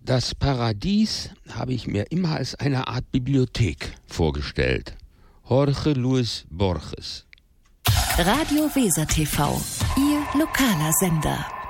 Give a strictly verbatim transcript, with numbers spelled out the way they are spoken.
Das Paradies habe ich mir immer als eine Art Bibliothek vorgestellt. Jorge Luis Borges. Radio Weser T V, Ihr lokaler Sender.